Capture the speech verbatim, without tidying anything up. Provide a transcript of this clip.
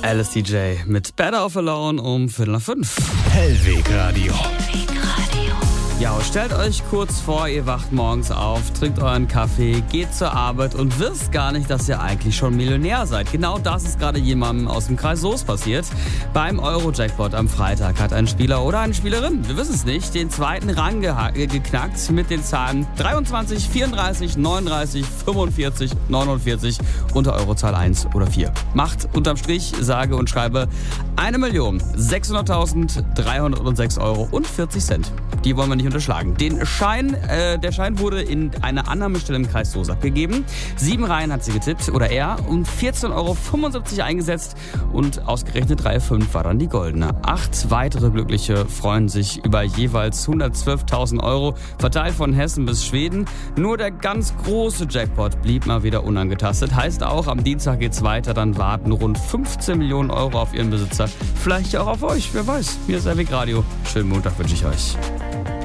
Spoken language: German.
Alice D J mit Better Off Alone um Viertel nach fünf. Hellwegradio. Ja, stellt euch kurz vor, ihr wacht morgens auf, trinkt euren Kaffee, geht zur Arbeit und wisst gar nicht, dass ihr eigentlich schon Millionär seid. Genau das ist gerade jemandem aus dem Kreis Soest passiert. Beim Euro-Jackpot am Freitag hat ein Spieler oder eine Spielerin, wir wissen es nicht, den zweiten Rang geha- geknackt mit den Zahlen dreiundzwanzig, vierunddreißig, neununddreißig, fünfundvierzig, neunundvierzig und der Eurozahl eins oder vier. Macht unterm Strich, sage und schreibe, eine Million sechshunderttausenddreihundertsechs Euro und vierzig Cent. Die wollen wir nicht unterschlagen. Den Schein, äh, der Schein wurde in einer Annahmestelle im Kreis Soest abgegeben. Sieben Reihen hat sie getippt, oder er, und vierzehn Euro fünfundsiebzig eingesetzt und ausgerechnet Reihe fünf war dann die goldene. Acht weitere Glückliche freuen sich über jeweils hundertzwölftausend Euro, verteilt von Hessen bis Schweden. Nur der ganz große Jackpot blieb mal wieder unangetastet. Heißt auch, am Dienstag geht's weiter, dann warten rund fünfzehn Millionen Euro auf ihren Besitzer. Vielleicht ja auch auf euch, wer weiß. Hier ist Hellwegradio. Schönen Montag wünsche ich euch.